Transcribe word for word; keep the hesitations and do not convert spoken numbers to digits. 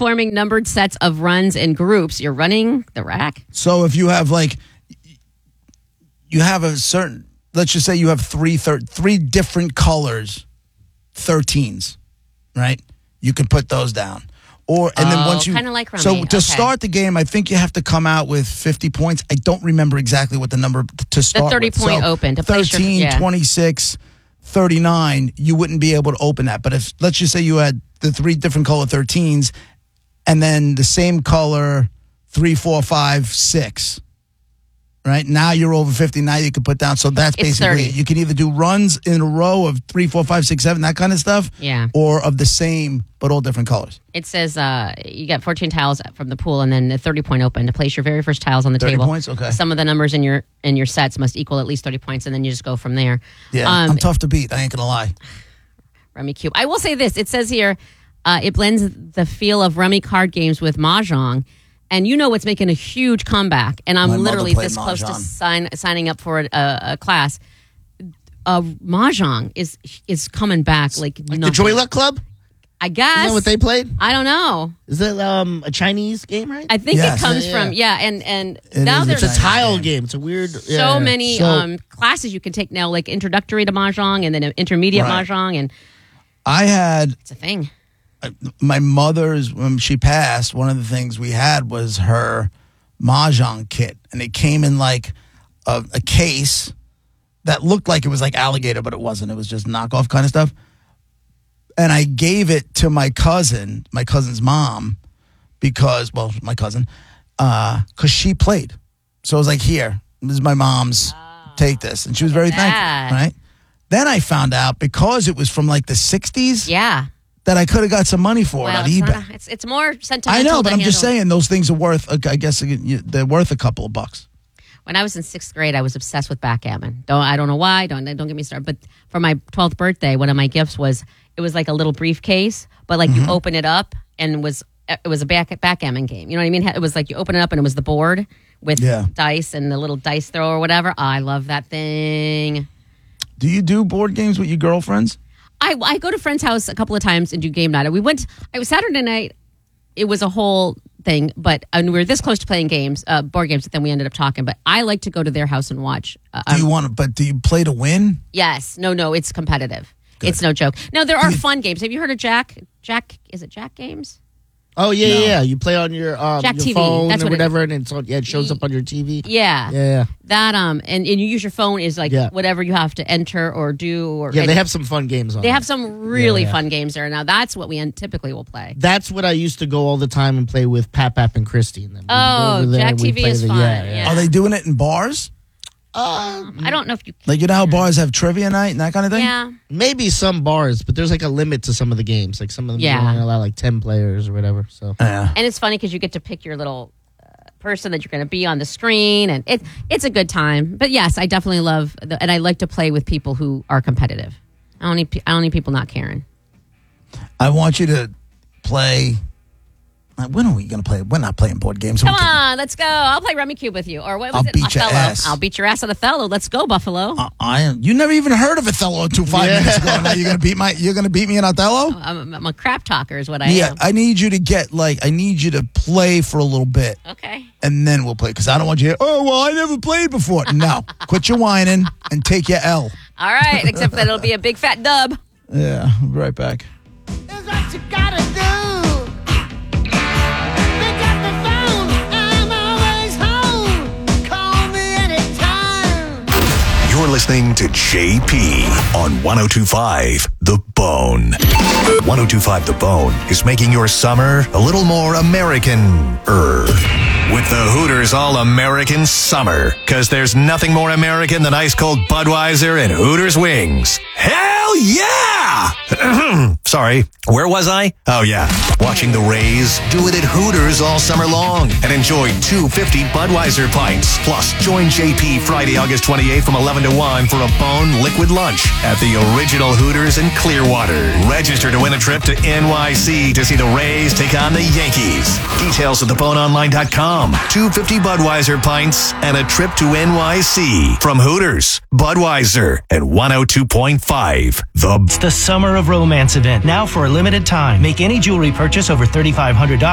forming numbered sets of runs in groups. You're running the rack. So if you have like, you have a certain, let's just say you have three, thir- three different colors, thirteens, right? You can put those down. Or and then Oh, once you kinda like Rummy. so to Okay. start the game, I think you have to come out with fifty points. I don't remember exactly what the number to start. thirty with. point So open to place your- thirteen, yeah. twenty-six, thirty-nine, you wouldn't be able to open that. But if let's just say you had the three different color thirteens, and then the same color three, four, five, six. Right now you're over fifty. Now you can put down. So that's It's basically thirty. it. You can either do runs in a row of three, four, five, six, seven, that kind of stuff. Yeah. Or of the same but all different colors. It says uh, you got fourteen tiles from the pool and then a thirty point open to place your very first tiles on the thirty table. points? Okay. Some of the numbers in your in your sets must equal at least thirty points, and then you just go from there. Yeah, Um, I'm tough to beat. I ain't gonna lie. Rummy Cube. I will say this. It says here uh, it blends the feel of Rummy card games with Mahjong. And you know what's making a huge comeback. And I'm My mother literally played this close to Mahjong. sign, signing up for a, a class. Uh, Mahjong is is coming back like, Like nothing. the Joy Luck Club? I guess. Isn't that what they played? I don't know. Is it um, a Chinese game, right? I think Yes. it comes Yeah, yeah. from, yeah. And, and It now is a there's It's a Chinese tile game. game. It's a weird. so yeah. many So- um, classes you can take now, like introductory to Mahjong and then an intermediate Right. Mahjong. And I had it's a thing. my mother's, when she passed, one of the things we had was her Mahjong kit. And it came in like a, a case that looked like it was like alligator, but it wasn't. It was just knockoff kind of stuff. And I gave it to my cousin, my cousin's mom, because, well, my cousin, because she played. So I was like, here, this is my mom's, take this. And she was very that. thankful, right? Then I found out, because it was from like the sixties, Yeah. that I could have got some money for it Well, on it's, eBay. not a- it's, it's more sentimental. I know, but to I'm just handle. saying those things are worth, uh, I guess you- they're worth a couple of bucks. When I was in sixth grade, I was obsessed with backgammon. Don't I don't know why. Don't don't get me started. But for my twelfth birthday, one of my gifts was it was like a little briefcase, but like Mm-hmm. you open it up and it was it was a back backgammon game. You know what I mean? It was like you open it up and it was the board with Yeah. dice and the little dice throw or whatever. I love that thing. Do you do board games with your girlfriends? I I go to friend's house a couple of times and do game night. We went. It was Saturday night. It was a whole thing, but and we were this close to playing games, uh, board games. But then we ended up talking. But I like to go to their house and watch. Uh, Do you want to, but do you play to win? Yes. No, no, it's competitive. It's no joke. Now, there are fun games. Have you heard of Jack? Jack, is it Jack Games? Oh yeah, yeah, yeah. You play on your um, Jack your T V, phone that's or what it- whatever, and it's on, yeah, it shows up on your T V. Yeah. Yeah, yeah. That, um, and, and you use your phone is like Yeah. whatever you have to enter or do. Or Yeah, and they have some fun games on. They there. have some really Yeah, yeah. fun games there. Now, that's what we en- typically will play. That's what I used to go all the time and play with Pap Pap and Christy. And then we'd go Oh, over there Jack and we'd T V play is the- fun, Yeah, yeah. Are they doing it in bars? Um, I don't know if you Like, you know how bars have trivia night and that kind of thing? Yeah. maybe some bars, but there's like a limit to some of the games. Like some of them Yeah. only allow like ten players or whatever. So Yeah. And it's funny because you get to pick your little uh, person that you're going to be on the screen, and it it's a good time. But yes, I definitely love, the, and I like to play with people who are competitive. I don't need pe- I don't need people not caring. I want you to play. uh, When are we going to play? We're not playing board games. Come We can- on, let's go. I'll play Rummy Cube with you. Or what was I'll it? beat your Othello. ass. I'll beat your ass on Othello. Let's go, Buffalo. Uh, I am. You never even heard of Othello until five Yeah. minutes ago. Now you're going to beat my. You're going to beat me in Othello. I'm, I'm a crap talker is what I Yeah, am. I need you to get like. I need you to play for a little bit, Okay. and then we'll play. Because I don't want you. To, oh well, I never played before. No, quit your whining and take your L. All right, except that it'll be a big fat dub. Yeah, I'll be right back. Is what you gotta do. Pick up the phone, I'm always home. Call me anytime. You're listening to J P on one oh two point five The Bone. one oh two point five The Bone is making your summer a little more American-er. With the Hooters All-American Summer. Because there's nothing more American than ice-cold Budweiser and Hooters wings. Hell yeah! Sorry, where was I? Oh yeah, watching the Rays do it at Hooters all summer long. And enjoy two fifty Budweiser pints. Plus, join J P Friday, August twenty-eighth from eleven to one for a Bone liquid lunch at the original Hooters in Clearwater. Register to win a trip to N Y C to see the Rays take on the Yankees. Details at the bone online dot com. two fifty Budweiser pints and a trip to N Y C from Hooters, Budweiser, and one oh two point five. The It's the Summer of Romance event, now for a limited time. Make any jewelry purchase over three thousand five hundred dollars